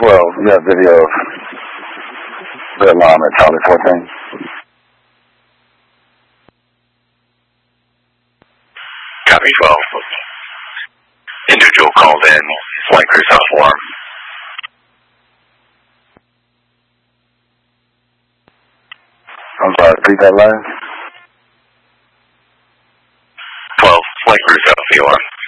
12, you got video of the alarm at Charlie 14. Copy 12. Individual called in, flight crew self-alarm. I'm sorry, repeat that line. 12, flight crew self-alarm.